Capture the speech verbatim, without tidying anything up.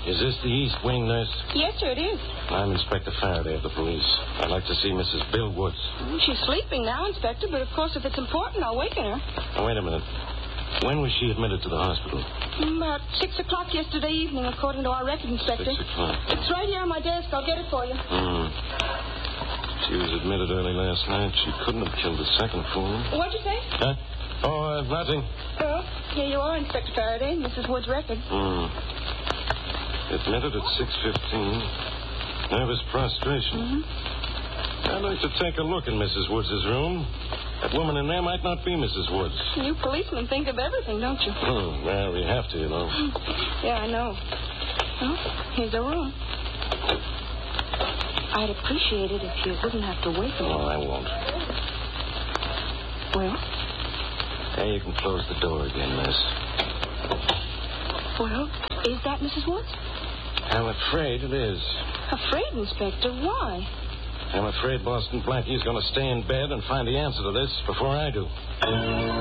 Is this the East Wing, nurse? Yes, sir, it is. I'm Inspector Faraday of the police. I'd like to see Missus Bill Woods. She's sleeping now, Inspector, but of course, if it's important, I'll waken her. Now, wait a minute. When was she admitted to the hospital? About six o'clock yesterday evening, according to our record, Inspector. Six o'clock. It's right here on my desk. I'll get it for you. Hmm. She was admitted early last night. She couldn't have killed the second fool. What'd you say? Huh? Oh, uh, nothing. Oh, here you are, Inspector Faraday, Missus Wood's record. Hmm. Admitted at six fifteen. Nervous prostration. Mm-hmm. I'd like to take a look in Missus Woods' room. That woman in there might not be Missus Woods. You policemen think of everything, don't you? Hmm. Well, we have to, you know. Yeah, I know. Well, here's the room. I'd appreciate it if you wouldn't have to wake her. Oh, I won't. Well? There, you can close the door again, miss. Well, is that Missus Woods? I'm afraid it is. Afraid, Inspector? Why? I'm afraid Boston Blackie's going to stay in bed and find the answer to this before I do.